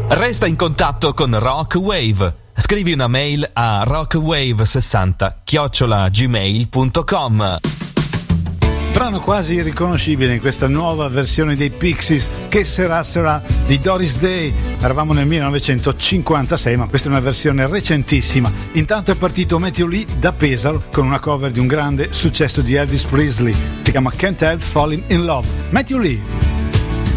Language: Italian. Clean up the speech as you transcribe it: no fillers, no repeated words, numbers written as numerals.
Resta in contatto con Rock Wave. Scrivi una mail a rockwave60@gmail.com. Brano quasi irriconoscibile in questa nuova versione dei Pixies, Che sarà di Doris Day. Eravamo nel 1956, ma questa è una versione recentissima. Intanto è partito Matthew Lee da Pesaro con una cover di un grande successo di Elvis Presley. Si chiama Can't Help Falling in Love. Matthew Lee.